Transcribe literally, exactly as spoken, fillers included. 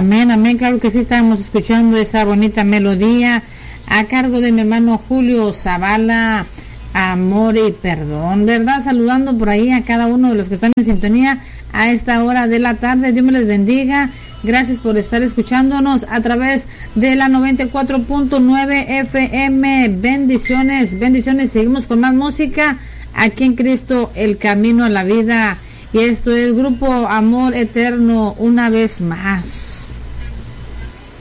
Amén, amén, claro que sí, estábamos escuchando esa bonita melodía a cargo de mi hermano Julio Zavala, Amor y Perdón, ¿verdad? Saludando por ahí a cada uno de los que están en sintonía a esta hora de la tarde. Dios me les bendiga. Gracias por estar escuchándonos a través de la noventa y cuatro punto nueve F M. Bendiciones, bendiciones. Seguimos con más música aquí en Cristo, el camino a la vida. Y esto es Grupo Amor Eterno, una vez más.